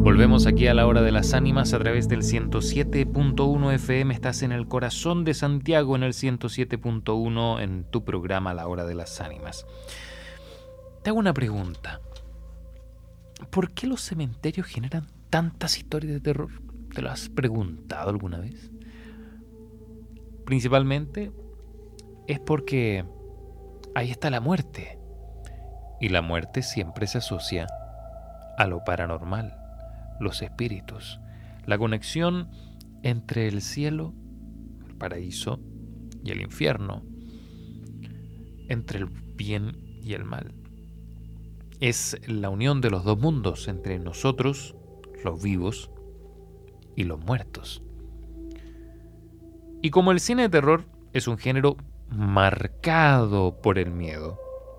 Volvemos aquí a la Hora de las Ánimas a través del 107.1 FM. Estás en el corazón de Santiago en el 107.1 en tu programa La Hora de las Ánimas. Te hago una pregunta. ¿Por qué los cementerios generan tantas historias de terror? ¿Te lo has preguntado alguna vez? Principalmente es porque ahí está la muerte. Y la muerte siempre se asocia a lo paranormal, los espíritus, la conexión entre el cielo, el paraíso, y el infierno, entre el bien y el mal. Es la unión de los dos mundos, entre nosotros, los vivos, y los muertos. Y como el cine de terror es un género marcado por el miedo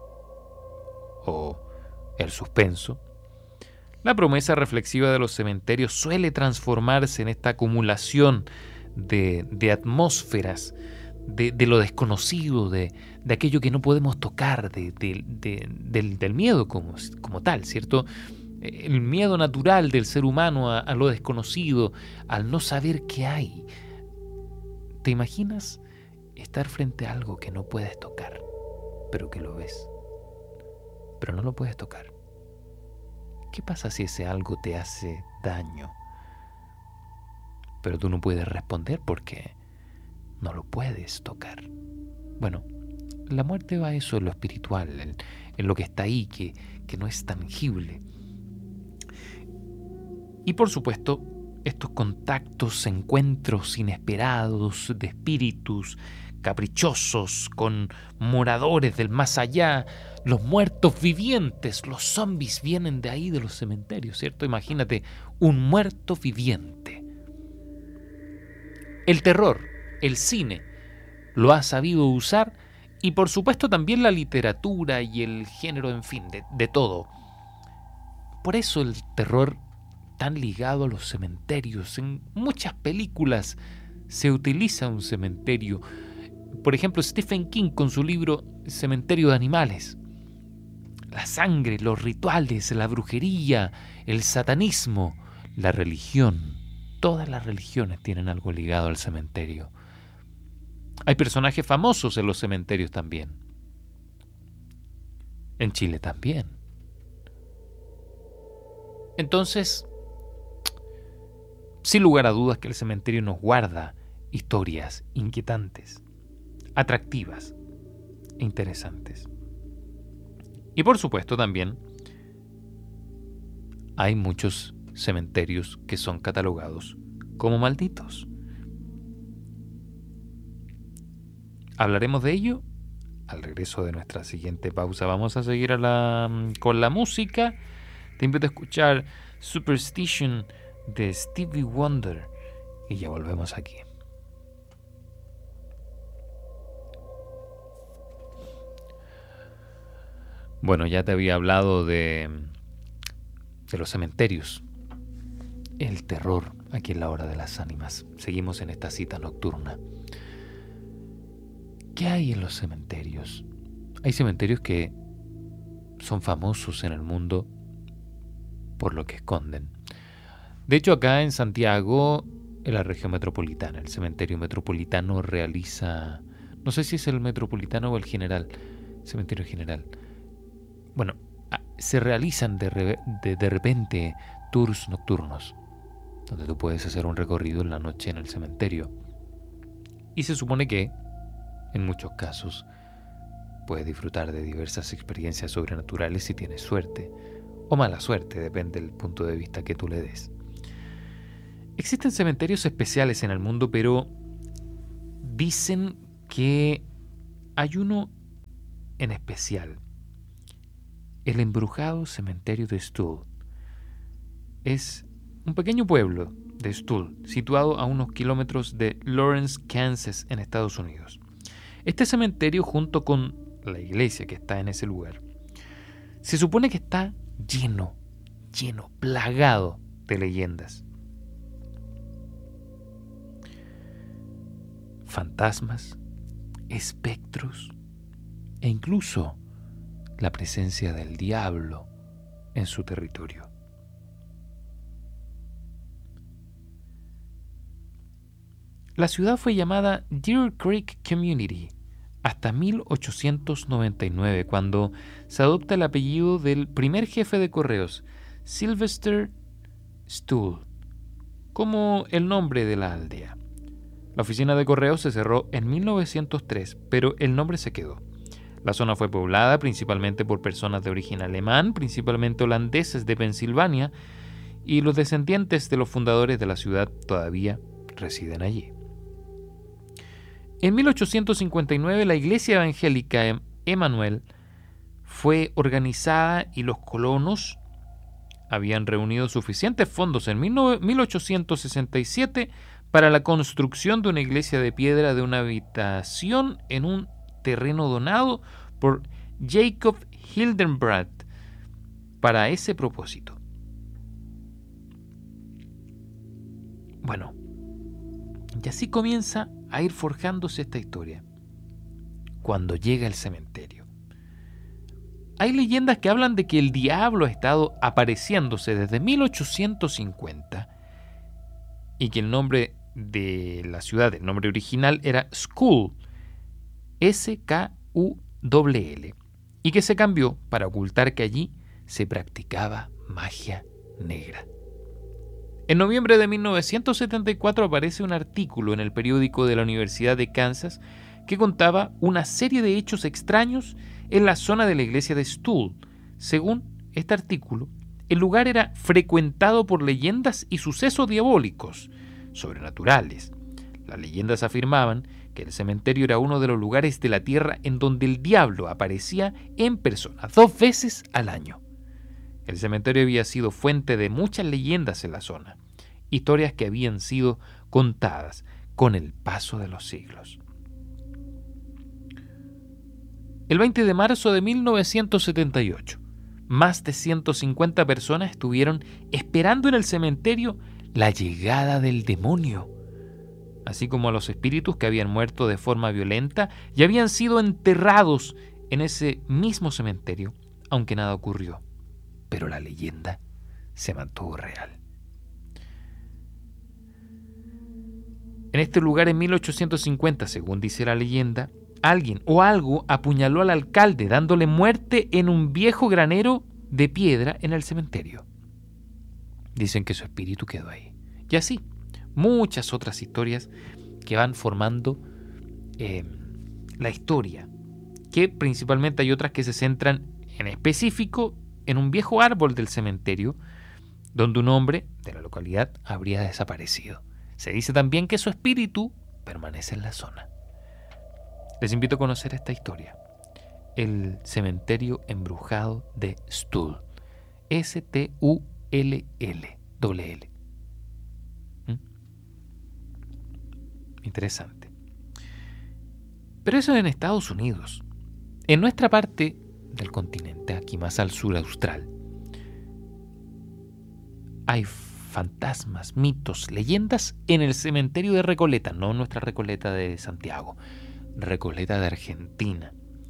o el suspenso, la promesa reflexiva de los cementerios suele transformarse en esta acumulación de atmósferas, de lo desconocido, de aquello que no podemos tocar, del miedo como tal, ¿cierto? El miedo natural del ser humano a lo desconocido, al no saber qué hay. ¿Te imaginas estar frente a algo que no puedes tocar, pero que lo ves, pero no lo puedes tocar? ¿Qué pasa si ese algo te hace daño, pero tú no puedes responder porque no lo puedes tocar? Bueno, la muerte va a eso, en lo espiritual, en lo que está ahí, que no es tangible. Y por supuesto, estos contactos, encuentros inesperados de espíritus caprichosos con moradores del más allá, los muertos vivientes, los zombies vienen de ahí, de los cementerios, ¿cierto? Imagínate, un muerto viviente. El terror, el cine, lo ha sabido usar, y por supuesto también la literatura y el género, en fin, de todo. Por eso el terror tan ligado a los cementerios. En muchas películas se utiliza un cementerio. Por ejemplo, Stephen King con su libro Cementerio de Animales. La sangre, los rituales, la brujería, el satanismo, la religión. Todas las religiones tienen algo ligado al cementerio. Hay personajes famosos en los cementerios también. En Chile también. Entonces, sin lugar a dudas que el cementerio nos guarda historias inquietantes, atractivas e interesantes. Y por supuesto también hay muchos cementerios que son catalogados como malditos. Hablaremos de ello al regreso de nuestra siguiente pausa. Vamos a seguir con la música. Te invito a escuchar Superstition de Stevie Wonder y ya volvemos aquí. Bueno, ya te había hablado de los cementerios, el terror aquí en la Hora de las Ánimas. Seguimos en esta cita nocturna. ¿Qué hay en los cementerios? Hay cementerios que son famosos en el mundo por lo que esconden. De hecho, acá en Santiago, en la región metropolitana, el cementerio metropolitano realiza, no sé si es el metropolitano o el general, cementerio general. Bueno, se realizan de repente tours nocturnos, donde tú puedes hacer un recorrido en la noche en el cementerio. Y se supone que, en muchos casos, puedes disfrutar de diversas experiencias sobrenaturales si tienes suerte, o mala suerte, depende del punto de vista que tú le des. Existen cementerios especiales en el mundo, pero dicen que hay uno en especial. El embrujado cementerio de Stull. Es un pequeño pueblo de Stull, situado a unos kilómetros de Lawrence, Kansas, en Estados Unidos. Este cementerio, junto con la iglesia que está en ese lugar, se supone que está lleno, plagado de leyendas. Fantasmas, espectros e incluso la presencia del diablo en su territorio. La ciudad fue llamada Deer Creek Community hasta 1899, cuando se adopta el apellido del primer jefe de correos, Sylvester Stool, como el nombre de la aldea. La oficina de correos se cerró en 1903, pero el nombre se quedó. La zona fue poblada principalmente por personas de origen alemán, principalmente holandeses de Pensilvania, y los descendientes de los fundadores de la ciudad todavía residen allí. En 1859 la iglesia evangélica Emmanuel fue organizada y los colonos habían reunido suficientes fondos en 1867 para la construcción de una iglesia de piedra de una habitación en un terreno donado por Jacob Hildenbrand para ese propósito. Bueno, y así comienza a ir forjándose esta historia. Cuando llega el cementerio, hay leyendas que hablan de que el diablo ha estado apareciéndose desde 1850 y que el nombre de la ciudad, el nombre original era Skull, Skull, y que se cambió para ocultar que allí se practicaba magia negra. En noviembre de 1974 aparece un artículo en el periódico de la Universidad de Kansas que contaba una serie de hechos extraños en la zona de la iglesia de Stool. Según este artículo, el lugar era frecuentado por leyendas y sucesos diabólicos, sobrenaturales. Las leyendas afirmaban que el cementerio era uno de los lugares de la tierra en donde el diablo aparecía en persona 2 veces al año. El cementerio había sido fuente de muchas leyendas en la zona, historias que habían sido contadas con el paso de los siglos. El 20 de marzo de 1978, más de 150 personas estuvieron esperando en el cementerio la llegada del demonio, así como a los espíritus que habían muerto de forma violenta y habían sido enterrados en ese mismo cementerio, aunque nada ocurrió. Pero la leyenda se mantuvo real. En este lugar en 1850, según dice la leyenda, alguien o algo apuñaló al alcalde dándole muerte en un viejo granero de piedra en el cementerio. Dicen que su espíritu quedó ahí. Y así, muchas otras historias que van formando la historia, que principalmente hay otras que se centran en específico en un viejo árbol del cementerio donde un hombre de la localidad habría desaparecido. Se dice también que su espíritu permanece en la zona. Les invito a conocer esta historia. El cementerio embrujado de Stull. Stull. Interesante. Pero eso en Estados Unidos. En nuestra parte del continente, aquí más al sur austral, hay fantasmas, mitos, leyendas en el cementerio de Recoleta, no nuestra Recoleta de Santiago, Recoleta de Argentina.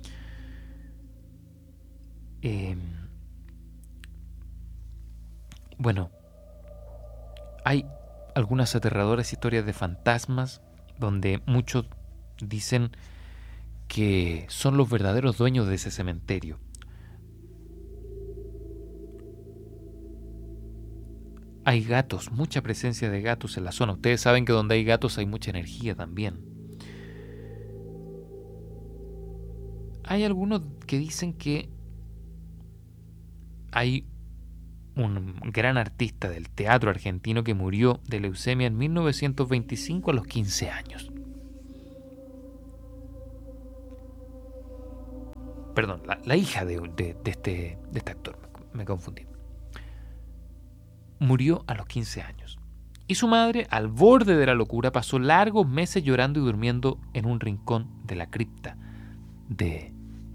Bueno, hay algunas aterradoras historias de fantasmas donde muchos dicen que son los verdaderos dueños de ese cementerio. Hay gatos, mucha presencia de gatos en la zona. Ustedes saben que donde hay gatos hay mucha energía también. Hay algunos que dicen que hay un gran artista del teatro argentino que murió de leucemia en 1925 a los 15 años. Perdón, la hija de este actor, me confundí. Murió a los 15 años. Y su madre, al borde de la locura, pasó largos meses llorando y durmiendo en un rincón de la cripta de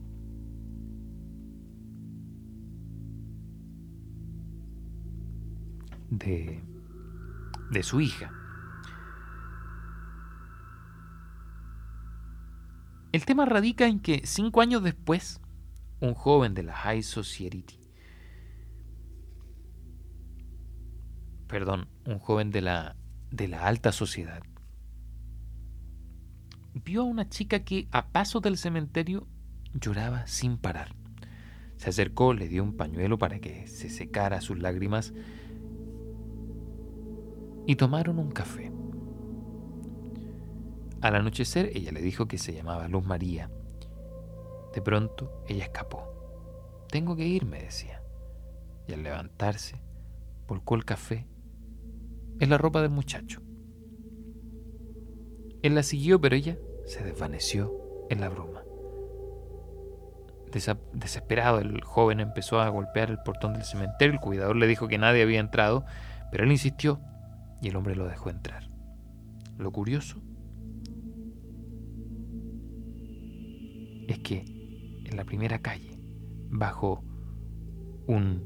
su hija. El tema radica en que 5 años después, un joven de la High Society, un joven de la alta sociedad, vio a una chica que a pasos del cementerio lloraba sin parar. Se acercó, le dio un pañuelo para que se secara sus lágrimas y tomaron un café. Al anochecer ella le dijo que se llamaba Luz María. De pronto ella escapó. Tengo que irme, decía. Y al levantarse, volcó el café en la ropa del muchacho. Él la siguió, pero ella se desvaneció en la bruma. Desesperado, el joven empezó a golpear el portón del cementerio. El cuidador le dijo que nadie había entrado, pero él insistió y el hombre lo dejó entrar. Lo curioso es que en la primera calle, bajo una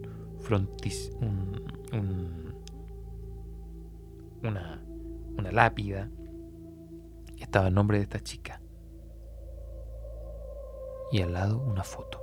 lápida, estaba el nombre de esta chica y al lado una foto.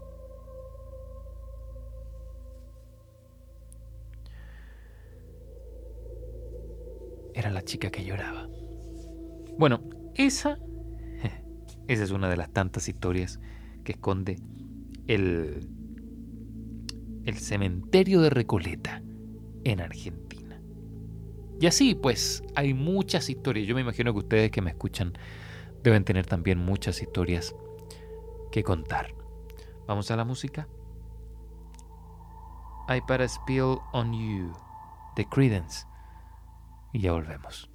Era la chica que lloraba. Bueno, esa es una de las tantas historias que esconde el cementerio de Recoleta en Argentina. Y así, pues, hay muchas historias. Yo me imagino que ustedes que me escuchan deben tener también muchas historias que contar. Vamos a la música. I Put a Spell on You, de Creedence. Y ya volvemos.